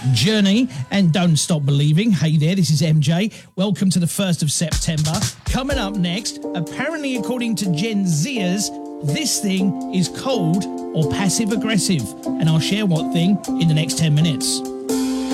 Journey and Don't Stop Believing. Hey there, this is MJ. Welcome to the 1st of September. Coming up next, apparently according to Gen Zers, this thing is cold or passive aggressive. And I'll share what thing in the next 10 minutes.